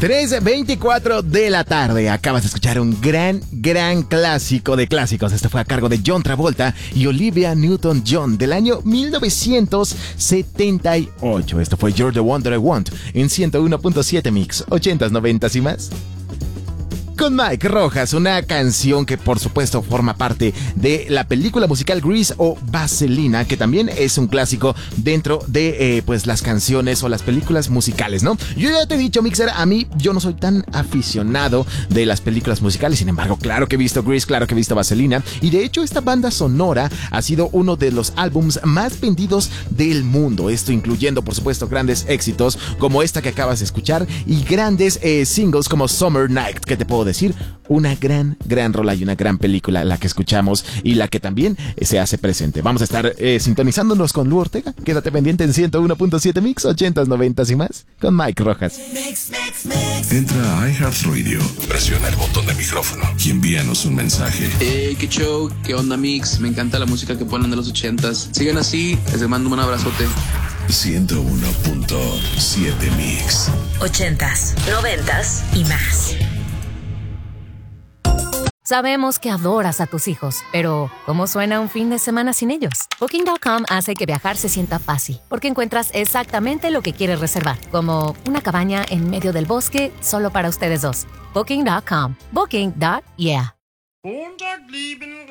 3:24 de la tarde. Acabas de escuchar un gran clásico de clásicos. Este fue a cargo de John Travolta y Olivia Newton-John del año 1978. Esto fue You're the One That I Want en 101.7 Mix, 80s, 90s y más. Con Mike Rojas, una canción que por supuesto forma parte de la película musical Grease o Vaselina, que también es un clásico dentro de pues las canciones o las películas musicales, ¿no? Yo ya te he dicho, Mixer, a mí yo no soy tan aficionado de las películas musicales, sin embargo, claro que he visto Grease, claro que he visto Vaselina, y de hecho esta banda sonora ha sido uno de los álbums más vendidos del mundo, esto incluyendo por supuesto grandes éxitos como esta que acabas de escuchar y grandes singles como Summer Night, que te puedo decir, una gran rola y una gran película la que escuchamos y la que también se hace presente. Vamos a estar sintonizándonos con Lu Ortega. Quédate pendiente en 101.7 Mix, 80s, 90s y más con Mike Rojas. Entra a iHeartRadio, presiona el botón de micrófono y envíanos un mensaje. Qué show, qué onda Mix, me encanta la música que ponen de los 80s. Sigan así, les mando un abrazote. 101.7 Mix, 80s, 90s y más. Sabemos que adoras a tus hijos, pero ¿cómo suena un fin de semana sin ellos? Booking.com hace que viajar se sienta fácil, porque encuentras exactamente lo que quieres reservar, como una cabaña en medio del bosque solo para ustedes dos. Booking.com. Booking.yeah.